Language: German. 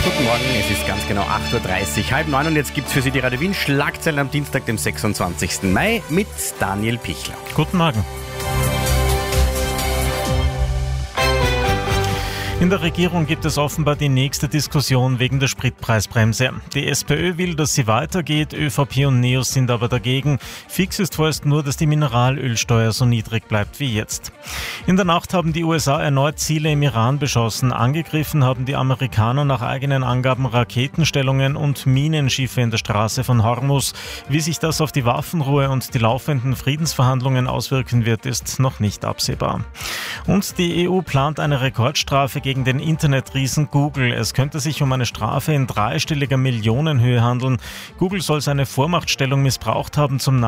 Guten Morgen, es ist ganz genau 8.30 Uhr, halb neun und jetzt gibt's für Sie die Radio Wien Schlagzeilen am Dienstag, dem 26. Mai mit Daniel Pichler. Guten Morgen. In der Regierung gibt es offenbar die nächste Diskussion wegen der Spritpreisbremse. Die SPÖ will, dass sie weitergeht, ÖVP und NEOS sind aber dagegen. Fix ist vorerst nur, dass die Mineralölsteuer so niedrig bleibt wie jetzt. In der Nacht haben die USA erneut Ziele im Iran beschossen. Angegriffen haben die Amerikaner nach eigenen Angaben Raketenstellungen und Minenschiffe in der Straße von Hormuz. Wie sich das auf die Waffenruhe und die laufenden Friedensverhandlungen auswirken wird, ist noch nicht absehbar. Und die EU plant eine Rekordstrafe gegen den Internetriesen Google. Es könnte sich um eine Strafe in dreistelliger Millionenhöhe handeln. Google soll seine Vormachtstellung missbraucht haben zum